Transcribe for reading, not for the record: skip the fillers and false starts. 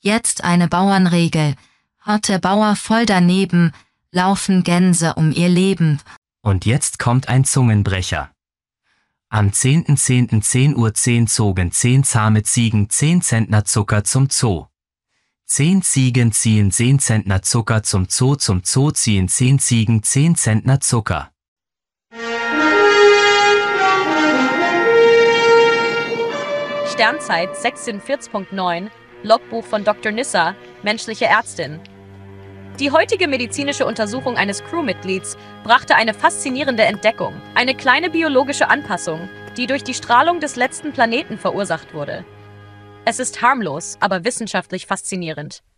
Jetzt eine Bauernregel. Hat der Bauer voll daneben, laufen Gänse um ihr Leben. Und jetzt kommt ein Zungenbrecher. Am 10.10.10 Uhr 10 zogen 10 zahme Ziegen 10 Zentner Zucker zum Zoo. 10 Ziegen ziehen 10 Zentner Zucker zum Zoo ziehen 10 Ziegen 10 Zentner Zucker. Sternzeit 46.9, Logbuch von Dr. Nissa, menschliche Ärztin. Die heutige medizinische Untersuchung eines Crewmitglieds brachte eine faszinierende Entdeckung, eine kleine biologische Anpassung, die durch die Strahlung des letzten Planeten verursacht wurde. Es ist harmlos, aber wissenschaftlich faszinierend.